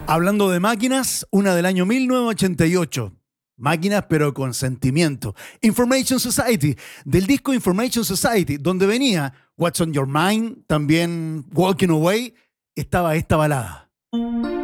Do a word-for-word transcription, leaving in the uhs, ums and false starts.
Hablando de máquinas, una del año mil novecientos ochenta y ocho. Máquinas pero con sentimiento. Information Society, del disco Information Society, donde venía What's on Your Mind, también Walking Away, estaba esta balada.